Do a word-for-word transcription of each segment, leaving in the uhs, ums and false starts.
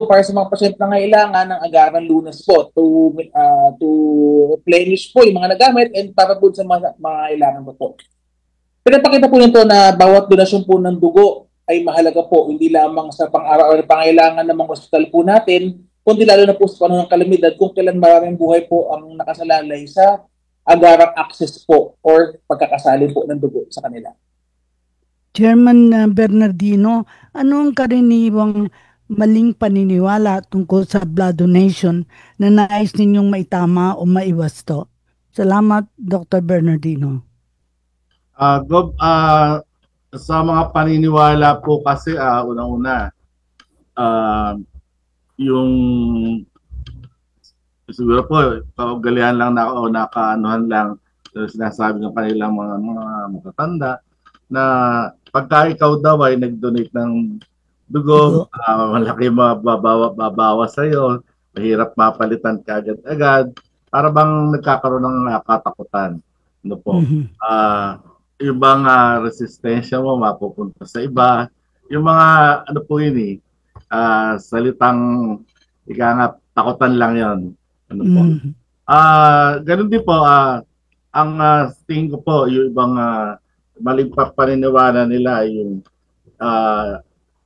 para sa mga pasyente na kailangan ng agarang lunas po to uh, to replenish po yung mga nagamit and para po sa mga, mga kailangan po po. Pinapakita po nito na bawat donasyon po ng dugo ay mahalaga po, hindi lamang sa pang-araw-araw na pangailangan ng mga ospital po natin, kundi lalo na po sa panahon ng kalamidad kung kailan maraming buhay po ang nakasalalay sa agarang access po or pagkakasali po ng dugo sa kanila. Chairman uh, Bernardino, ano ang karaniwang maling paniniwala tungkol sa blood donation na nais ninyong maitama o maiwas to? Salamat, Doctor Bernardino. Uh, Gob, uh, sa mga paniniwala po kasi, uh, unang-una, uh, yung siguro po, kaugalian lang na o nakaanuhan lang sinasabi ng kanilang mga, mga matatanda na pagka ikaw daw ay nag-donate ng dugo, uh, malaki mababawa, babawa sa'yo, mahirap mapalitan ka agad-agad, para bang nagkakaroon ng uh, katakutan. Ano po? Mm-hmm. Uh, yung bang uh, resistensya mo mapupunta sa iba, yung mga ano po yun eh, uh, salitang ika nga, takutan lang yon. Ano po? Mm-hmm. Uh, ganun din po, uh, ang uh, tingin ko po, yung ibang uh, maling paniniwala nila yung uh,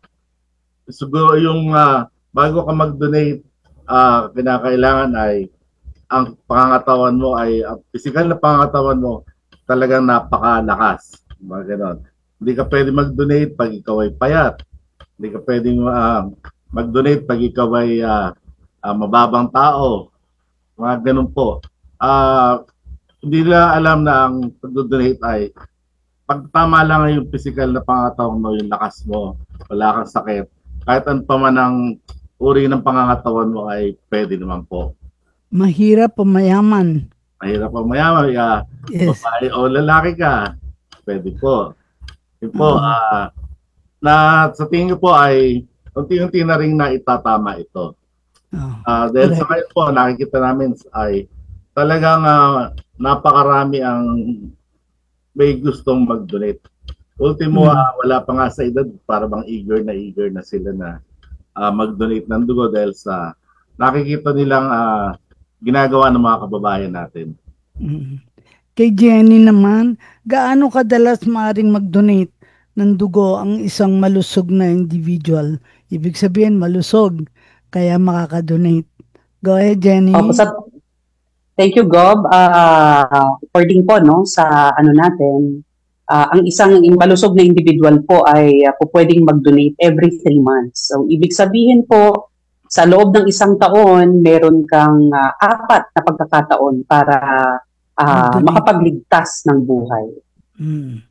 siguro yung uh, bago ka mag-donate, uh, kinakailangan ay ang pangangatawan mo ay, ang physical na pangangatawan mo talagang napakalakas. Mga ganon. Hindi ka pwede mag-donate pag ikaw ay payat. Hindi ka pwedeng uh, mag-donate pag ikaw ay uh, uh, mababang tao. Mga ganon po. Uh, hindi nila alam na ang pag-donate ay pag tama lang yung physical na pangangatawan mo, yung lakas mo, wala kang sakit, kahit ano pa man ang uri ng pangangatawan mo ay pwede naman po. Mahirap o mayaman? Mahirap o mayaman. Uh, yes. Babae o lalaki ka, pwede po. Yun po, uh-huh. uh, na sa tingin ko po ay unti-unti na rin na itatama ito. Uh, uh, dahil sa ngayon po, nakikita namin ay talagang uh, napakarami ang may gustong mag-donate. Ultimo, hmm. uh, wala pa nga sa edad, para bang eager na eager na sila na uh, mag-donate ng dugo dahil sa nakikita nilang uh, ginagawa ng mga kababayan natin. Hmm. Kay Jenny naman, gaano kadalas maaaring mag-donate ng dugo ang isang malusog na individual? Ibig sabihin, malusog, kaya makaka-donate. Go ahead, Jenny. Opo, sa Thank you, Gob. Uh, according po no, sa ano natin, uh, ang isang malusog na individual po ay uh, po pwedeng mag-donate every three months. So, ibig sabihin po, sa loob ng isang taon, meron kang uh, apat na pagkakataon para uh, makapagligtas ng buhay. Hmm.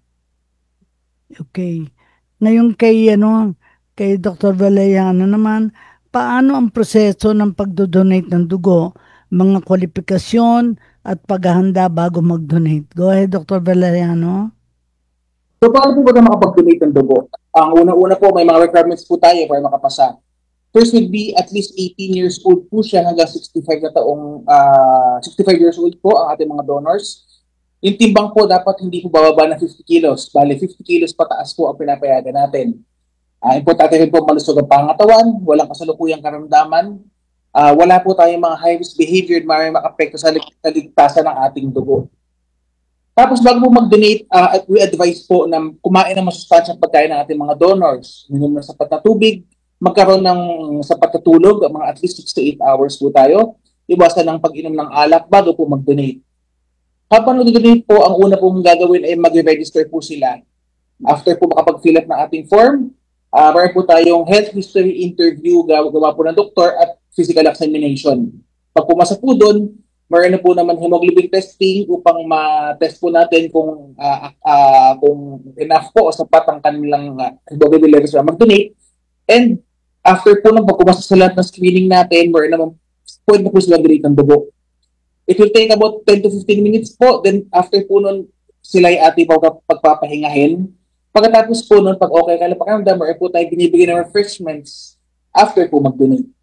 Okay. Ngayon kay, ano, kay Doctor Valeriano naman, paano ang proseso ng pagdodonate ng dugo? Mga kwalifikasyon at paghahanda bago mag-donate. Go ahead, Doctor Valeriano. So, paano po ba makapag-donate ng dugo? Ang una-una po, may mga requirements po tayo para makapasa. First would be at least eighteen years old po siya hanggang sixty-five na taong, uh, sixty-five years old po ang ating mga donors. Yung timbang po dapat hindi po bababa ng fifty kilos. Bali, fifty kilos pataas po ang pinapayagan natin. Uh, importante rin po malusog ang pangatawan, walang kasalukuyang karamdaman, Uh, wala po tayong mga high-risk behavior na maaaring makapekto sa ligtasan ng ating dugo. Tapos bago po mag-donate, uh, we advise po na kumain ng masustansyang pagkain ng ating mga donors. Minom ng sapat na tubig, magkaroon ng sapat na tulog, mga at least six to eight hours po tayo. Iwasan ng pag-inom ng alak bago po mag-donate. Habang mag-donate po, ang una po mong gagawin ay mag-register po sila. After po makapag-fill up ng ating form, uh, meron po tayong health history interview gawa po ng doktor at physical examination. Pag pumasa po doon, meron na po naman hemoglobin testing upang ma-test po natin kung uh, uh, kung enough po o sapat ang kanilang uh, hemoglobin levels na mag-donate. And after po nang pagpumasa sa lahat ng screening natin, meron naman pwede na po sila donate ng dugo. It will take about ten to fifteen minutes po. Then after po nun, sila ay ating pagpapahingahin. Pagkatapos po nun, pag okay ka na pakiramdam, meron po tayo binibigyan ng refreshments after po mag-donate.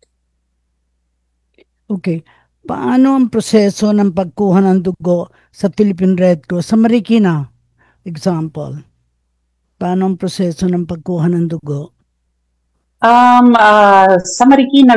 Okay. Paano ang proseso ng pagkuha ng dugo sa Philippine Red Cross? Sa Marikina, example. Paano ang proseso ng pagkuha ng dugo? Um, uh, sa Marikina,